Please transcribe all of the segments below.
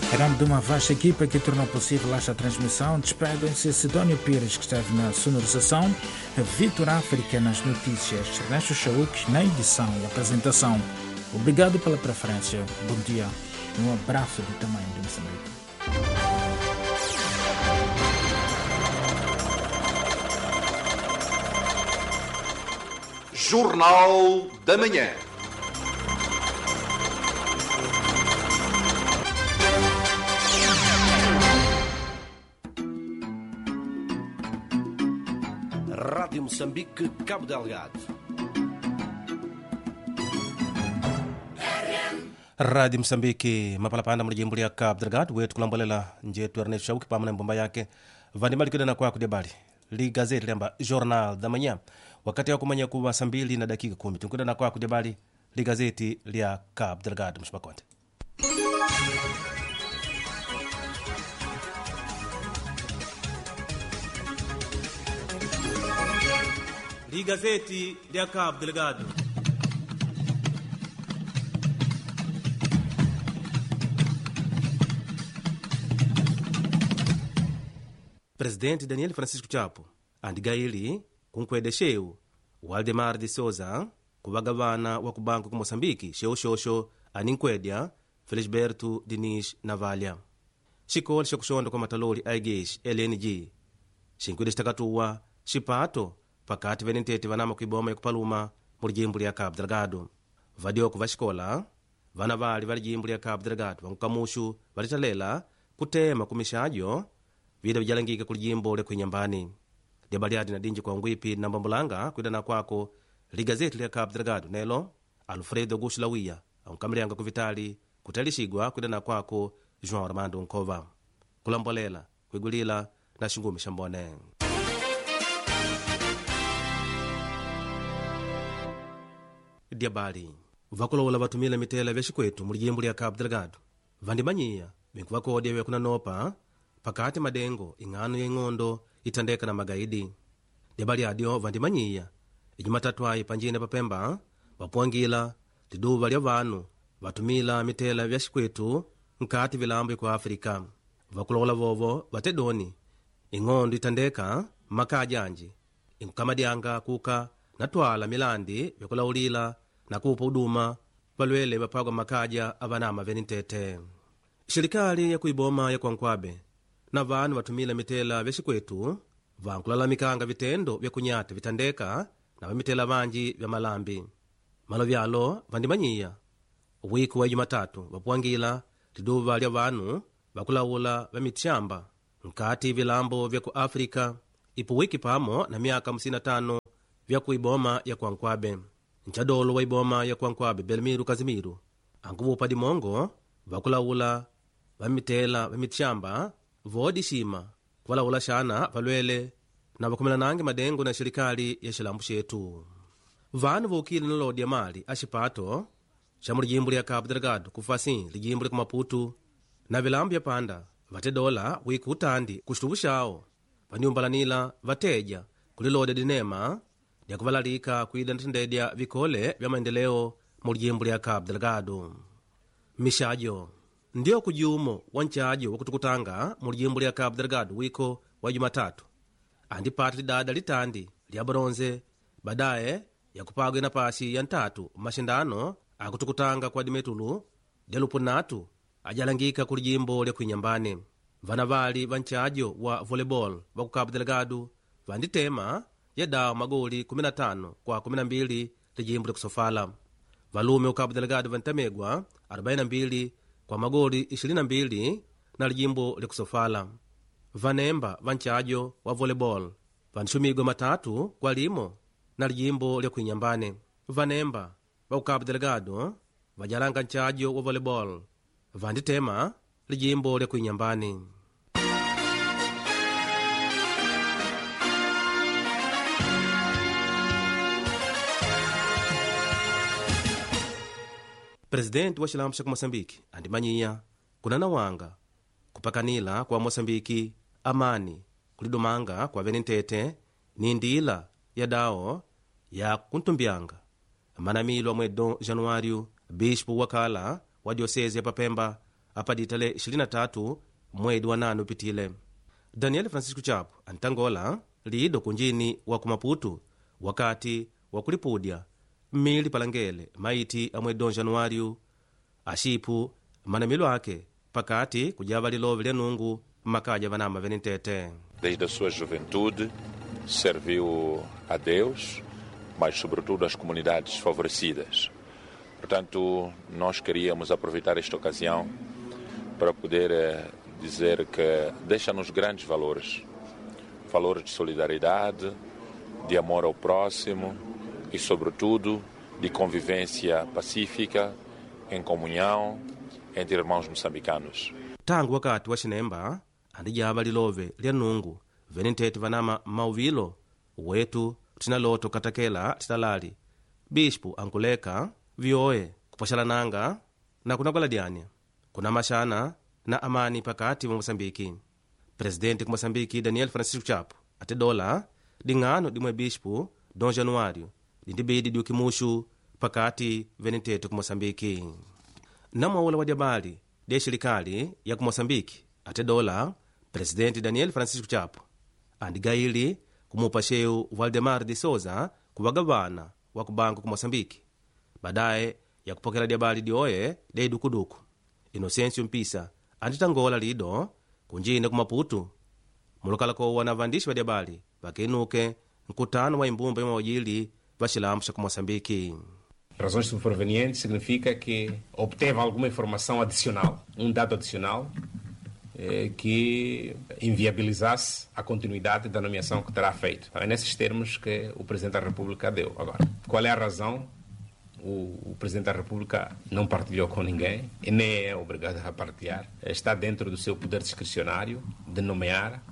Em nome de uma vasta equipa que tornou possível esta transmissão, despedem-se Sidónio Pires, que esteve na sonorização, Vitor África nas notícias, Ernesto Chauk na edição e apresentação. Obrigado pela preferência, bom dia e um abraço do tamanho de Moçambique. Jornal da Manhã. Rádio Moçambique, Cabo Delgado. Rádio Moçambique, mapalapanda mlijimbo ya Cabo Delgado, wetu kulambolela njetu Ernesto Chauk pamana mbomba yake vandimali kudana kwa kudebali li gazeti lamba Jornal da Manhã wakati ya kumanya kuwa saa 2:10 tunkudana kwa kudebali li gazeti lya Cabo Delgado mshibakonte. Li gazeti lya Cabo Delgado. Presidente Daniel Francisco Chapo andigaili kunkwedesheu Waldemar de Souza kuvagavana wa kubanku ku Moçambique xeuxoxo aninkwedya Felisberto Diniz Navalha xikolo xa kuxonda kwa mataloli aigeix LNG xinkwedextakatuwa xipato pakati venentete vanama kuiboma yakupaluma mu lijimbo lya Cabo Delgado vadioku va xikola vana vali va lijimbo lya Cabo Delgado vankukamuxu valitalela kutema ku mixajo vida vijalangika ku lijimbo lya kuinyambani lyabaliati na dinji kwa ngwipi na mbambulanga kuidana kwako ligazeti lya Cabo Delgado nelo Alfredo Augusto Lawia ankamilianga ku Vitali kutalixigwa kuidana kwako João Armando Nkova kulambolela kuigulila na xingumi xa mbone. Diabali vakulowola vatumila mitela vya xikwetu mu lijimbo lya Cabo Delgado vandimanyiya vinkuvakodya vyakunanopa pakati madengo ing'ano ya ing'ondo itandeka na magaidi diabali adyo vandimanyiya ijumatatu ayi panjine papemba vapuangila liduva lya vanu vatumila mitela vya xikwetu nkati vilambo ku Afrika vakulowola vovo vatedoni ing'ondo itandeka makaja anji inkukamadyanga kuka natwala milandi vyakulaulila na kupa uduma valwele vapagwa makaja avanama venintete. Xirikali ya kuiboma ya Kwankwabe na vanu vatumila mitela vya xikwetu vankulalamikanga vitendo vya kunyata vitandeka na vamitela vanji vya malambi malo vyalo vandimanyiya wiku wa Jumatatu vapuangila liduva lya vanu vakulaula vamitshamba nkati vilambo vya ku Afrika ipo wiki pamo na miaka 55 vya kuiboma ya Kwankwabe. Nchadolo wa iboma ya Kwankwabe Belmiro Kazimiru ankuvupa dimongo vakulaula vamitela vamitshamba vodi shima kuvalaula xana valwele na vakumelanange madengo na xirikali ya xilambu xetu. Vanu voukile na lodi ya mali a xipato xa mu lijimbo lya Cabo Delgado kufasi lijimbo lya ku Maputo na vilambu ya panda vatedola wiku utandi ku xituvu xawo vaniumbalanila vateja kulilode dinema lya kuvalalika kuida natendedya vikole vya maendeleo mu lijimbo lya Cabo Delgado. Mixajo ndiyo kujumo wa nchajo wakutukutanga mu lijimbo lya Cabo Delgado wiko wa Jumatatu andipata lidada litandi lya bronze badaye yakupagwe na pasi ya ntatu mashindano akutukutanga kwa dimetulu lya lupunatu ajalangika ku lijimbo lya kuinyambani. Vana vali va nchajo wa volleyball va ku Cabo Delgado vanditema ya dawa magoli 15 kwa 12 lijimbo lya kusofala. Valume ku Cabo Delgado vantamegwa 42 kwa magoli 22 na lijimbo lya kusofala. Vanemba vanchajo wa volleyball vanxumigwa 3 kwa limo na lijimbo lya kuinyambane. Vanemba va ku Cabo Delgado vajalanga nchajo wa volleyball vanditema lijimbo lya kuinyambani. Presidente wa xilambu xa ku Moçambique andimanyiya kunana wanga kupakanila kwa Moçambique amani kulidumanga kwa venentete ni ndila ya dawo ya kuntumbianga manamilo mwedo Januário bispo wakala wa diocese ya Papemba apaditale 23 mwezi wa 8 upitile. Daniel Francisco Chapo antangola lido kunjini wa kumaputu wakati wa kulipudya mmili palangele maiti amwe don Januário axipu manamilo ake pakati kujava lilove lya nungu makaja vanama venentete. Desde a sua juventude serviu a Deus, mas sobretudo às comunidades desfavorecidas. Portanto, nós queríamos aproveitar esta ocasião para poder dizer que deixa-nos grandes valores. Valores de solidariedade, de amor ao próximo e, sobretudo, de convivência pacífica, em comunhão, entre irmãos moçambicanos. Tangu wakati wa xinemba andijava lilove lya nungu venentete vanama mauvilo wetu tinaloto katakela titalali bispo ankuleka vyoe kupwaxalananga na kunagwaladyania kuna maxana na amani pakati wa Moçambiki. Presidente ku Moçambiki Daniel Francisco Chapo atedola ding'ano dimwe bispo don Januário lindibidi diukimuxu pakati venentete ku Moçambiki. Na mwaula wa dyabali de xirikali ya ku Moçambiki atedola Presidente Daniel Francisco Chapo andigaili kumupa xeu Valdemar de Souza kuvagavana wa kubanku ku Moçambiki badaye ya kupokela dyabali dioye de idukuduku. Inocêncio Mpisa anditangola lido kunjine ku Maputo mulokala kowa na vandishi va dyabali vakenuke nkutano wa imbumba imawajili va xilambu xa ku Moçambiki. Razões supervenientes significa que obteve alguma informação adicional, dado adicional que inviabilizasse a continuidade da nomeação que terá feito. É nesses termos que o Presidente da República deu. Agora, qual é a razão? O Presidente da República não partilhou com ninguém e nem é obrigado a partilhar. Está dentro do seu poder discricionário de nomear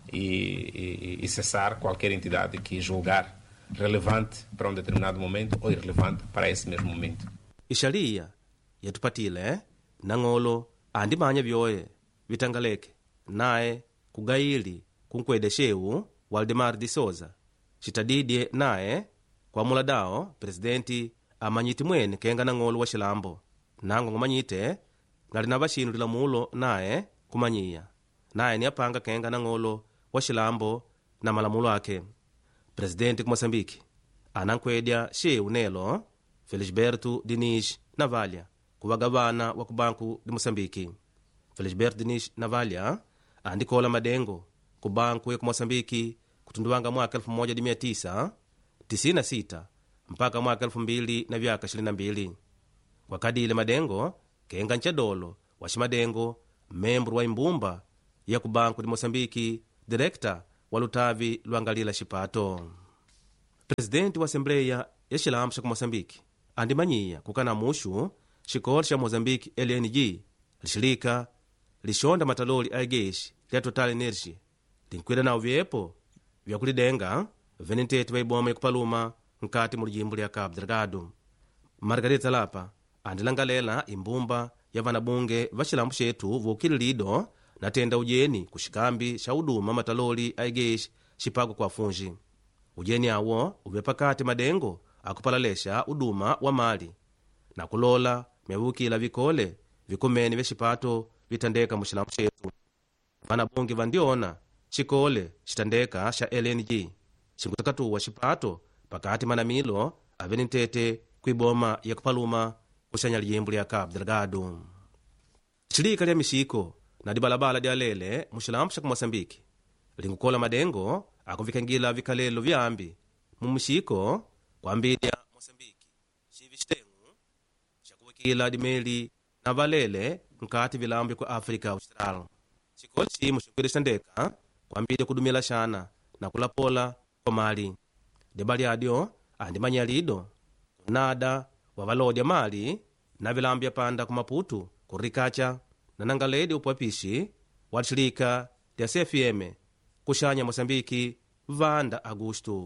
e cessar qualquer entidade que julgar relevante para determinado momento ou irrelevante para esse mesmo momento. Ixalia yatupatile nang'olo andimanya vyoye vitangaleke naye kugaili kunkwede xeu Valdemar de Souza citadidye naye kwa muladao presidenti amanyiti mwene kenga nang'olo wa xilambo nango ngomanyite ngali na vaxinu lilamulo naye kumanyiya naye ni apanga kenga nang'olo wa xilambo na malamulo ake. Presidente ku Moçambiki anankwedya xeu nelo Felisberto Diniz Navalha kuvagavana wa kubanku di Moçambiki. Felisberto Diniz Navalha andikola madengo ku banku ya ku Moçambiki kutunduwanga mwaka 1996 mpaka mwaka 2022 kwa kadile madengo kenga nchadolo wa ximadengo membro wa imbumba ya ku banku di Moçambiki direkta wa lutavi lwangalila xipato. Presidente wa Assembleia ya xilambu xa ku Moçambiki andimanyiya kukana muxu xikolo xa Moçambiki LNG lixilika lixonda mataloli a gesi lya Total Energy linkwida nawo vyepo vyakulidenga venentete va iboma yakupaluma nkati mu lijimbo lya Cabo Delgado. Margarita Lapa andilangalela imbumba ya vanabunge va xilambu xetu vukili lido natenda ujeni ku xikambi xa uduma mataloli a gesi xipako kwa funji. Ujeni awo uve pakati madengo akupalalexa uduma wa mali na kulola myavukila vikole vikumene vya xipato vitandeka mu xilambu xetu. Vanabunge vandiona xikole xitandeka xa LNG xinkutakatuwa xipato pakati manamilo avenentete kuiboma ya kupaluma kuxanya lijimbo lya Cabo Delgado. Xilika lya mixiko na dibalabala dia lele mu xilambu xa ku Moçambiki linkukola madengo akuvikangila vikalelo vyambi mu mixiko kuambidya Moçambiki xivi xitengu xa kuwikila dimeli na valele nkati vilambu ku África Austral. Xikolo ximu xinkwida xitandeka kuambidya kudumila xana na kulapola kwa mali. Debali adyo andimanya lido kunada wa valodya mali na vilambu ya panda ku Maputo kurikacha na nangaledi upwapishi wa lixilika lya CFM kuxanya Moçambiki Vanda Augusto.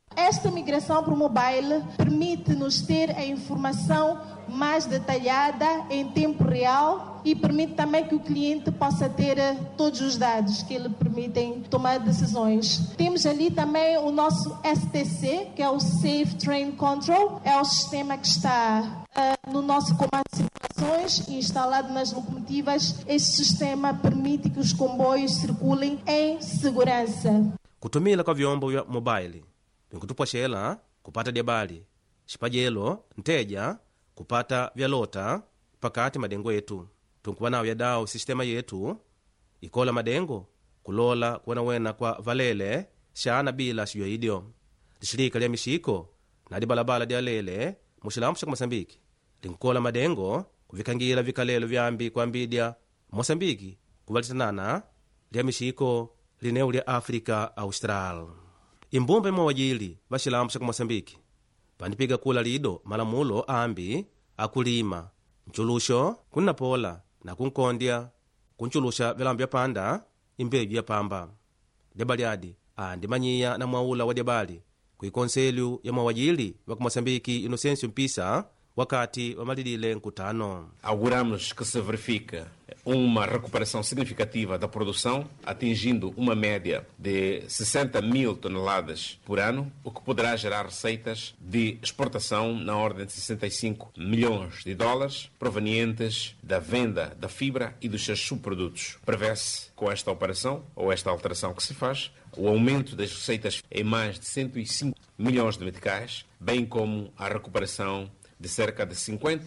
Esta migração para o mobile permite-nos ter a informação mais detalhada em tempo real e permite também que o cliente possa ter todos os dados que lhe permitem tomar decisões. Temos ali também o nosso STC, que é o Safe Train Control, é o sistema que está no nosso comando de circulações instalado nas locomotivas. Este sistema permite que os comboios circulem em segurança. Kutumila kwa vyombo vya mobile vinkutuposhela kupata dyabali xipajelo nteja kupata vyalota pakati madengo yetu tunkuva nawo yadawo sistema yetu ikola madengo kulola kuwenawena kwa valele xana bila xiyoidyo lixilika lya mixiko na dibalabala dyalele muxilambu xa Mosambiki linkukola madengo kuvikangila vikalelo vyambi kuambidya Mosambiki kuvalitanana lya mixiko lineu lya África Austral. Imbumba imawajili vaxilambu xa Mosambiki vandipiga kula lido malamulo ambi akulima nchuluxo kunnapola na kunkondya kunchuluxa vilambu vya panda imbeju ya pamba dyabaliadi andimanyiya na mwaula wa dyabali kuikonselho ya mawajili wa Mosambiki Inocêncio Mpisa wakati wa malilile nkutano. Auguramos que se verifique uma recuperação significativa da produção, atingindo uma média de 60 mil toneladas por ano, o que poderá gerar receitas de exportação na ordem de 65 milhões de dólares, provenientes da venda da fibra e dos seus subprodutos. Prevê-se, com esta operação, ou esta alteração que se faz, o aumento das receitas em mais de 105 milhões de meticais, bem como a recuperação de cerca de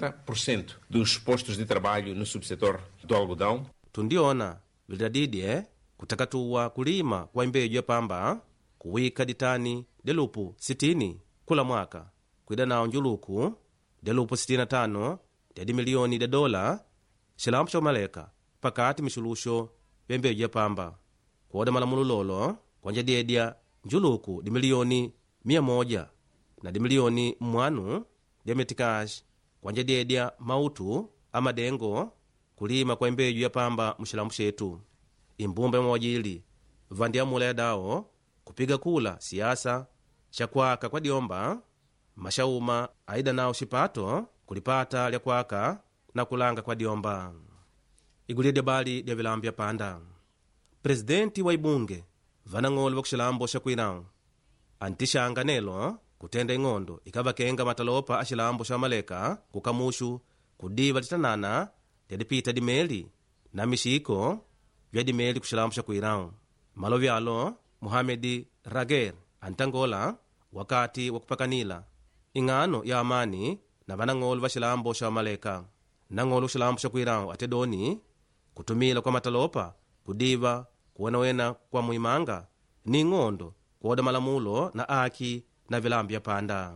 50% dos postos de trabalho no subsetor do algodão. Tundiona vilidadidye kutakatuwa kulima kwa imbeju ya pamba kuwika ditani delupu 60 kula mwaka kwida nao njuluku delupu 65 dedi milioni de dola xilambu xa Maleka pakati mixuluxo vya imbeju ya pamba kuoda malamulo lolo kwanja dyedya njuluku di milioni 100 na di milioni mwanu dya metikax kwanja dyedya mautu amadengo kulima kwa imbeju ya pamba muxilambu xetu. Imbumba ya mawajili vandiamula yadawo kupiga kula siasa xa kwaka kwa dyomba maxauma aida nawo xipato kulipata lya kwaka na kulanga kwa dyomba. Igulya dyabali dya vilambu vya panda presidenti wa ibunge vanang'olo va kuxilambo xa Kwirão antixanga nelo kutenda ing'ondo ikavakenga matalopa a xilambo xa Maleka kukamuxu kudiva litanana lyadipita dimeli na mixiko vya dimeli kuxilambo xa Kwirão. Malo vyalo Mohamed Rager antangola wakati wa kupakanila ing'ano ya amani na vanang'olo va xilambo xa Maleka. Nang'olo xilambo xa Kwirão atedoni kutumila kwa matalopa kudiva kuwenawena kwa muimanga ni ng'ondo kuoda malamulo na aki na vilambu vya panda.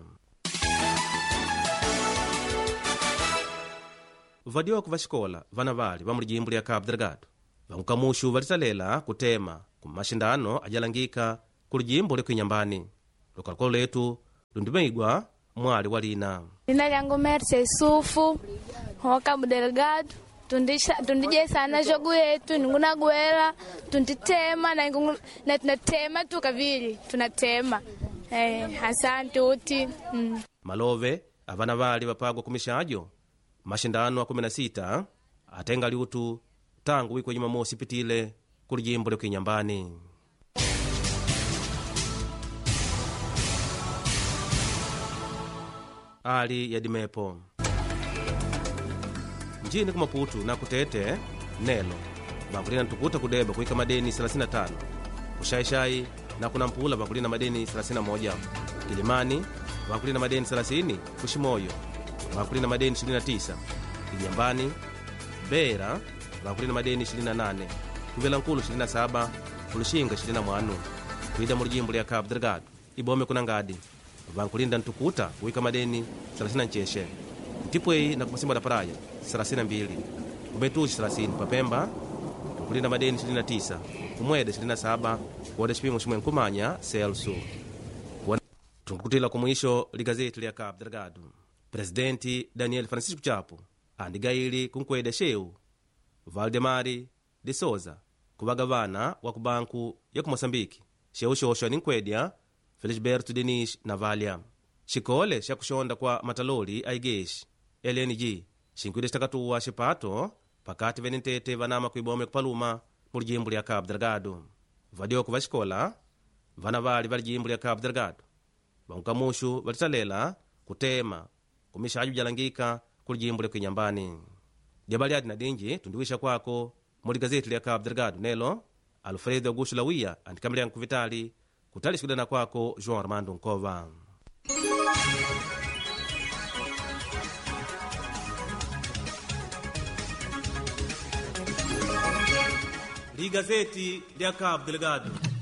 Vadioku va xikola vana vali va mulijimbu lya Cabo Delgado vankukamuxu valitalela kutema ku maxindano ajalangika ku lijimbu lya Kuinyambani. Lukalukolo letu lundimeigwa mwali wa lina. Lina lyangu Merce Sufu wa Cabo Delgado. Tundije sana jogu yetu ningunagwela tunditema na tunatema tukavili tunatema asante uti malove avana vali vapagwa kumixajo maxindano a 16 atenga liutu tangu wiko Jumamosi pitile ku lijimbo lya Kuinyambani. Ali ya dimepo njini ku Maputo na kutete nelo vankulina ntukuta kudeba kuika madeni 35 kushayishayi na kunampula vankulina madeni 31 Kilimani vankulina madeni 30 kushimoyo vankulina madeni 29 Kinyambani Beira vankulina madeni 28 Kuvelankulu 27 Kulushinga 21 kuida mulijimbu lya Cabo Delgado ibome kuna ngadi vankulinda ntukuta kuika madeni 39 Ntipwei na kumasimba da Praia 32 Kumetuxi 30 Papemba kulinda madeni 29 Kumwede 27 kuoda xipimo ximwe nkumanya Celso. Tunkutila kumwisho ligazeti lya Cabo Delgado. Presidenti Daniel Francisco Chapo andigaili kunkweda xeu Valdemari de Souza kuvagavana wa kubanku ya ku Mosambiki xeu xoxo ninkwedya Felisberto Denis Navalha. Xikole xa kuxonda kwa mataloli aigeshi LNG xinkwide xtakatuwa xipato pakati venentete vanama kuibome kupaluma mu lijimbo lya Cabo Delgado. Vadioko va xikola vana vali va lijimbo lya Cabo Delgado vankukamuxu valitalela kutema kumixaju jalangika ku lijimbo lya Kuinyambani. Dyabaliadi na dinji tundiwisha kwako mu ligazeti lya Cabo Delgado nelo Alfredo Augusto Lawia andikamilya nkuvitali kutali xikudana kwako João Armando Nkova. Ligazeti lya Cabo Delgado.